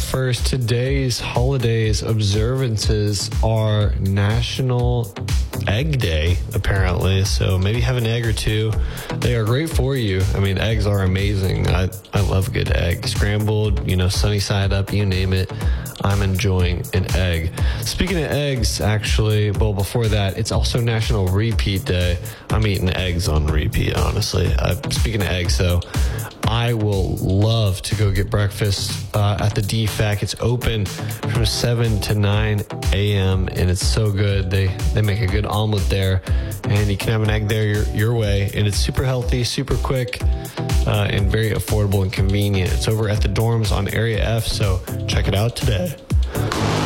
1st, today's holidays observances are National Egg Day, apparently. So maybe have an egg or two. They are great for you. I mean, eggs are amazing. I love a good egg. Scrambled, sunny side up, you name it. I'm enjoying an egg. Speaking of eggs, actually, well, before that, it's also National Repeat Day. I'm eating eggs on repeat, honestly. Speaking of eggs, though, I will love to go get breakfast at the DFAC. It's open from 7 to 9 a.m. and it's so good. They make a good omelet there, and you can have an egg there your way. And it's super healthy, super quick, and very affordable and convenient. It's over at the dorms on Area F, so check it out today.